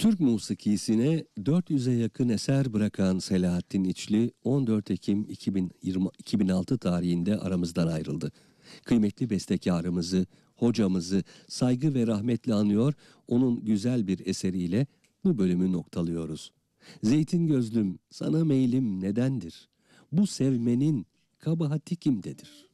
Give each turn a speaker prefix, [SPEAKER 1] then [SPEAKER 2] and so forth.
[SPEAKER 1] Türk musikisine 400'e yakın eser bırakan Selahattin İçli 14 Ekim 2006 tarihinde aramızdan ayrıldı. Kıymetli bestekarımızı, hocamızı saygı ve rahmetle anıyor, onun güzel bir eseriyle bu bölümü noktalıyoruz. Zeytin gözlüm, sana meylim nedendir? Bu sevmenin kabahati kimdedir?